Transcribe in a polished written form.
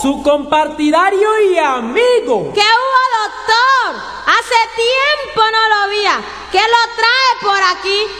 su compartidario y amigo. ¿Qué hubo, doctor? Hace tiempo no lo veía. ¿Qué lo trae por aquí?